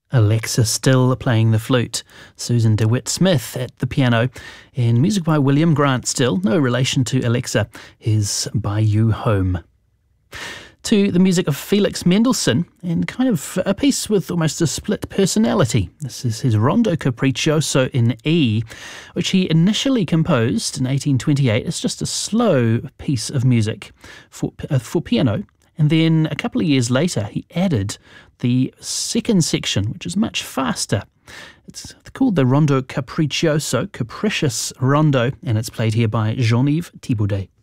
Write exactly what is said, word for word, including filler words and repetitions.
Alexa Still playing the flute, Susan DeWitt Smith at the piano, and music by William Grant Still, no relation to Alexa, is By You Home. To the music of Felix Mendelssohn, and kind of a piece with almost a split personality. This is his Rondo Capriccioso in E, which he initially composed in eighteen twenty-eight. It's just a slow piece of music for, uh, for piano. And then a couple of years later, he added the second section, which is much faster. It's called the Rondo Capriccioso, Capricious Rondo, and it's played here by Jean-Yves Thibaudet.